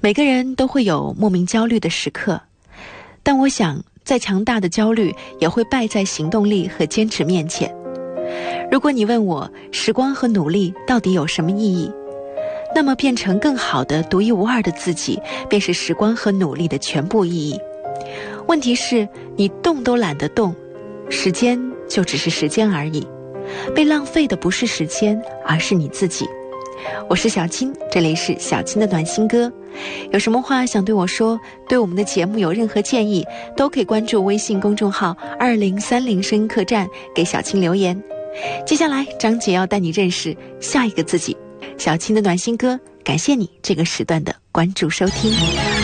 每个人都会有莫名焦虑的时刻，但我想再强大的焦虑也会败在行动力和坚持面前。如果你问我时光和努力到底有什么意义，那么变成更好的独一无二的自己便是时光和努力的全部意义。问题是你动都懒得动，时间就只是时间而已，被浪费的不是时间，而是你自己。我是小青，这里是小青的暖心歌。有什么话想对我说，对我们的节目有任何建议，都可以关注微信公众号2030声音客栈，给小青留言。接下来张姐要带你认识下一个自己。小青的暖心歌，感谢你这个时段的关注收听。